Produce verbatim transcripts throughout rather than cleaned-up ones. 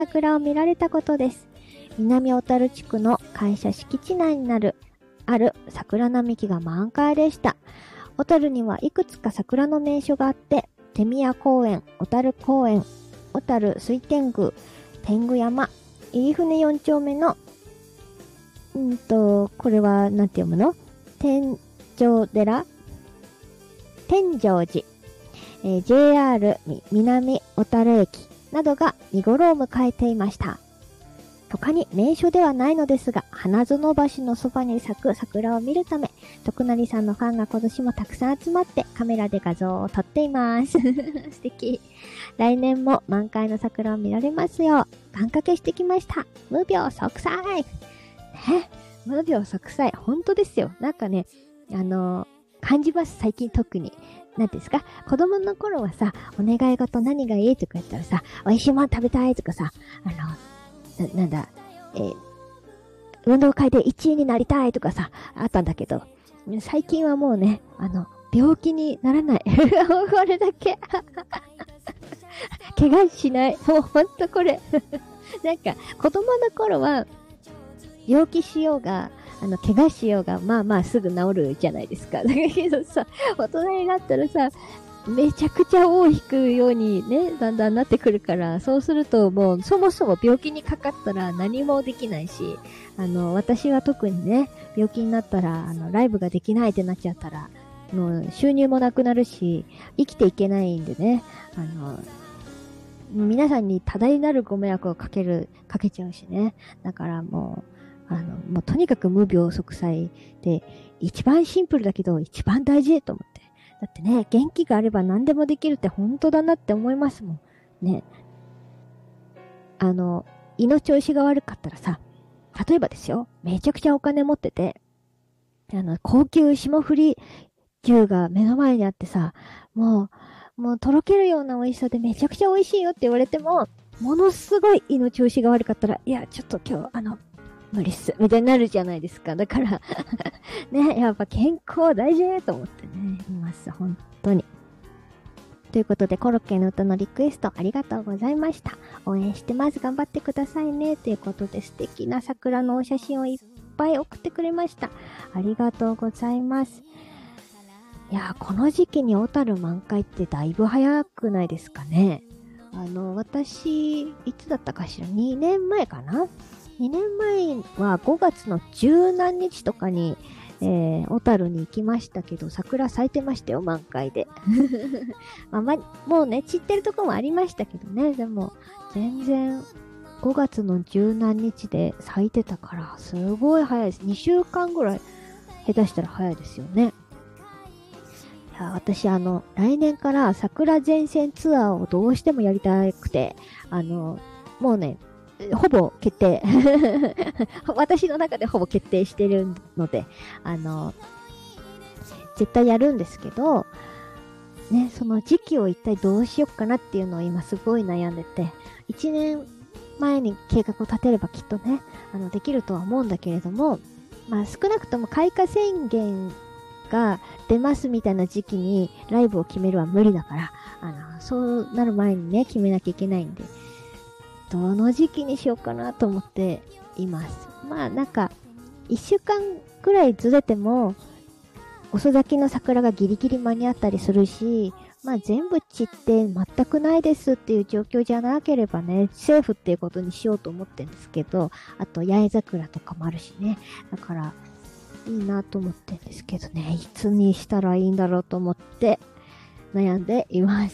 桜を見られたことです。南小樽地区の会社敷地内になる、ある桜並木が満開でした。小樽にはいくつか桜の名所があって、手宮公園、小樽公園、小樽水天宮、天狗山、入船四丁目の、んーと、これはなんて読むの？天井寺？天井寺、えー、ジェイアール 南小樽駅などが見頃を迎えていました。他に名所ではないのですが、花園橋のそばに咲く桜を見るため、徳成さんのファンが今年もたくさん集まってカメラで画像を撮っています。素敵。来年も満開の桜を見られますよう、願掛けしてきました。無病息災。ね、無病息災。本当ですよ。なんかね、あのー、感じます。最近特に。なんですか、子供の頃はさ、お願い事何がいいとか言ったらさ、美味しいもの食べたいとかさ、あの、な, なんだ、えー、運動会でいちいになりたいとかさ、あったんだけど、最近はもうね、あの、病気にならない。これだけ。怪我しない。もうほんとこれ。なんか、子供の頃は、病気しようが、あの、怪我しようが、まあまあすぐ治るじゃないですか。だけどさ、大人になったらさ、めちゃくちゃ尾を引くようにね、だんだんなってくるから、そうするともう、そもそも病気にかかったら何もできないし、あの、私は特にね、病気になったら、あの、ライブができないってなっちゃったら、もう収入もなくなるし、生きていけないんでね、あの、皆さんに多大なるご迷惑をかける、かけちゃうしね。だからもう、あの、もうとにかく無病息災で、一番シンプルだけど、一番大事と思って。だってね、元気があれば何でもできるって本当だなって思いますもん。ね。あの、胃の調子が悪かったらさ、例えばですよ、めちゃくちゃお金持ってて、あの、高級霜降り牛が目の前にあってさ、もう、もうとろけるような美味しさでめちゃくちゃ美味しいよって言われても、ものすごい胃の調子が悪かったら、いや、ちょっと今日、あの、無理っす。みたいになるじゃないですか。だからね、やっぱ健康大事と思ってね、います。本当に。ということで、コロッケの歌のリクエストありがとうございました。応援してます。頑張ってくださいね。ということで、素敵な桜のお写真をいっぱい送ってくれました。ありがとうございます。いやー、この時期に小樽満開ってだいぶ早くないですかね。あの、私、いつだったかしら ?に 年前かなにねんまえはごがつの十何日とかに、えー、小樽に行きましたけど、桜咲いてましたよ、満開で。まあま、もうね、散ってるとこもありましたけどね、でも、全然、ごがつの十何日で咲いてたから、すごい早いです。にしゅうかんぐらい、下手したら早いですよね。いや、私、あの、来年から桜前線ツアーをどうしてもやりたくて、あの、もうね、ほぼ決定。私の中でほぼ決定してるので、あの、絶対やるんですけど、ね、その時期を一体どうしよっかなっていうのを今すごい悩んでて、いちねんまえに計画を立てればきっとね、あの、できるとは思うんだけれども、まあ少なくとも開花宣言が出ますみたいな時期にライブを決めるは無理だから、あの、そうなる前にね、決めなきゃいけないんで、どの時期にしようかなと思っています。まあなんか、一週間くらいずれても、遅咲きの桜がギリギリ間に合ったりするし、まあ全部散って全くないですっていう状況じゃなければね、セーフっていうことにしようと思ってるんですけど、あと八重桜とかもあるしね。だから、いいなと思ってるんですけどね、いつにしたらいいんだろうと思って悩んでいます。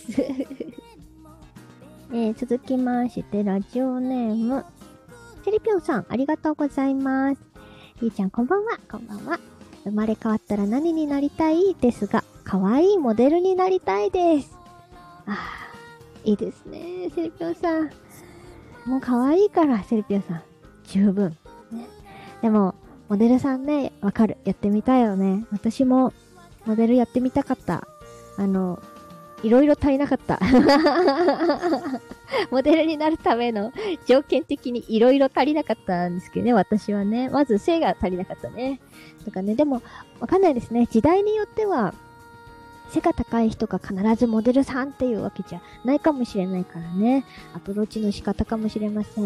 えー、続きまして、ラジオネーム、セリピョンさん、ありがとうございます。ゆうちゃん、こんばんは、こんばんは。生まれ変わったら何になりたいですが、可愛いモデルになりたいです。あー、いいですね、セリピョンさん。もう可愛いから、セリピョンさん。十分。ね、でも、モデルさんね、わかる。やってみたいよね。私も、モデルやってみたかった。あの、いろいろ足りなかった。モデルになるための条件的にいろいろ足りなかったんですけどね、私はね。まず背が足りなかったね。とかね、でも、わかんないですね。時代によっては、 背が高い人が必ずモデルさんっていうわけじゃないかもしれないからね。アプローチの仕方かもしれません。